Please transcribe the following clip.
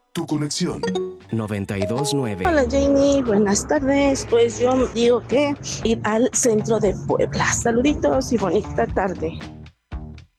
Tu conexión. 92.9. Hola Jamie, buenas tardes. Pues yo digo que ir al centro de Puebla. Saluditos y bonita tarde.